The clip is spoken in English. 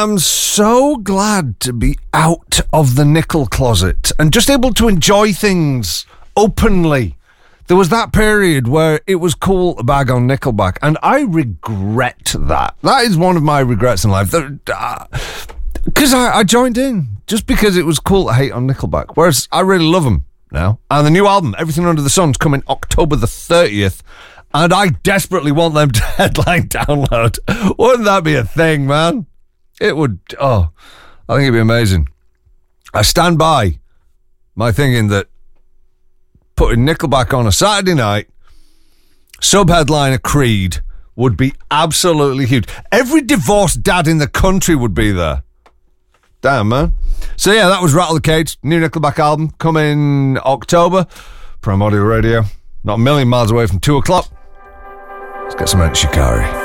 am so glad to be out of the nickel closet and just able to enjoy things openly. There was that period where it was cool to bag on Nickelback, and I regret that. That is one of my regrets in life. Because I joined in just because it was cool to hate on Nickelback, whereas I really love them now. And the new album, Everything Under the Sun's coming October the 30th, and I desperately want them to headline Download. Wouldn't that be a thing, man? It would, I think it'd be amazing. I stand by my thinking that putting Nickelback on a Saturday night, sub-headliner Creed, would be absolutely huge. Every divorced dad in the country would be there. Damn, man. So yeah, that was Rattle the Cage, new Nickelback album, coming October. Prime Audio Radio, not a million miles away from 2 o'clock. Let's get some out of Shikari.